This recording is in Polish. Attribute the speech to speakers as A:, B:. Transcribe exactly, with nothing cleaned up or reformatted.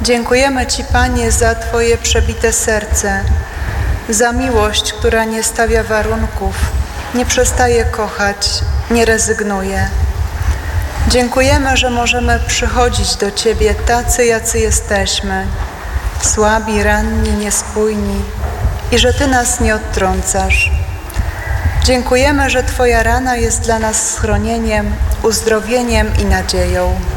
A: Dziękujemy Ci, Panie, za Twoje przebite serce, za miłość, która nie stawia warunków, nie przestaje kochać, nie rezygnuje. Dziękujemy, że możemy przychodzić do Ciebie tacy, jacy jesteśmy, słabi, ranni, niespójni i że Ty nas nie odtrącasz. Dziękujemy, że Twoja rana jest dla nas schronieniem, uzdrowieniem i nadzieją.